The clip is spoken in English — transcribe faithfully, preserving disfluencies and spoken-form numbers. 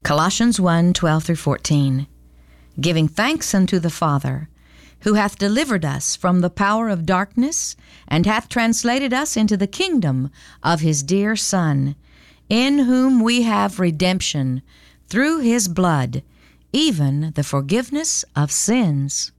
Colossians one, twelve through fourteen. Giving thanks unto the Father, who hath delivered us from the power of darkness, and hath translated us into the kingdom of his dear Son, in whom we have redemption through his blood, even the forgiveness of sins.